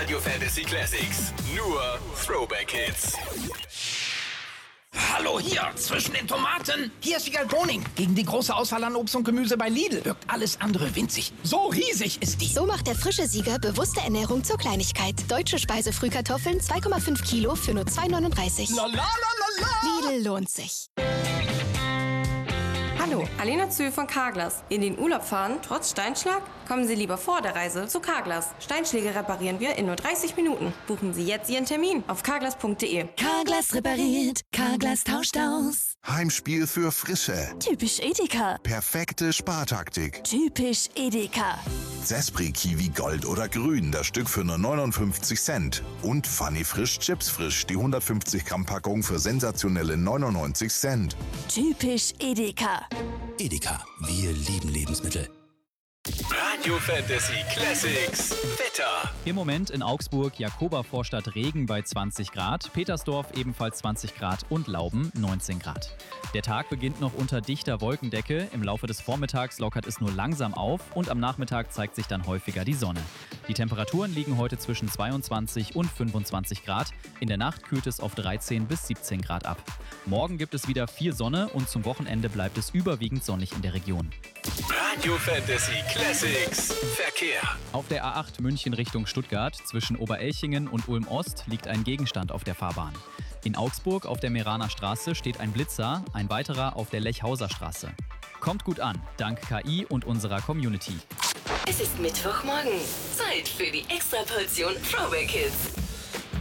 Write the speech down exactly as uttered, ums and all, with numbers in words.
Radio Fantasy Classics. Nur Throwback Hits. Hallo hier, zwischen den Tomaten. Hier ist Vigal Boning. Gegen die große Auswahl an Obst und Gemüse bei Lidl wirkt alles andere winzig. So riesig ist die. So macht der frische Sieger bewusste Ernährung zur Kleinigkeit. Deutsche Speisefrühkartoffeln zwei Komma fünf Kilo für nur zwei neununddreißig. La, la, la, la, la. Lidl lohnt sich. Hallo, Alena Zühl von Carglass. In den Urlaub fahren, trotz Steinschlag? Kommen Sie lieber vor der Reise zu Carglass. Steinschläge reparieren wir in nur dreißig Minuten. Buchen Sie jetzt Ihren Termin auf carglass punkt de. Carglass repariert, Carglass tauscht aus. Heimspiel für Frische. Typisch Edeka. Perfekte Spartaktik. Typisch Edeka. Zespri Kiwi Gold oder Grün, das Stück für nur neunundfünfzig Cent. Und Funny Frisch Chips Frisch, die hundertfünfzig Gramm Packung für sensationelle neunundneunzig Cent. Typisch Edeka. Edeka, wir lieben Lebensmittel. Radio Fantasy Classics. Wetter. Im Moment in Augsburg, Jakoba-Vorstadt Regen bei zwanzig Grad, Petersdorf ebenfalls zwanzig Grad und Lauben neunzehn Grad. Der Tag beginnt noch unter dichter Wolkendecke. Im Laufe des Vormittags lockert es nur langsam auf und am Nachmittag zeigt sich dann häufiger die Sonne. Die Temperaturen liegen heute zwischen zweiundzwanzig und fünfundzwanzig Grad. In der Nacht kühlt es auf dreizehn bis siebzehn Grad ab. Morgen gibt es wieder viel Sonne und zum Wochenende bleibt es überwiegend sonnig in der Region. Radio Fantasy Classics. Verkehr. Auf der A acht München Richtung Stuttgart zwischen Oberelchingen und Ulm-Ost liegt ein Gegenstand auf der Fahrbahn. In Augsburg auf der Meraner Straße steht ein Blitzer, ein weiterer auf der Lechhauser Straße. Kommt gut an, dank K I und unserer Community. Es ist Mittwochmorgen. Zeit für die Extraportion Throwback Hits.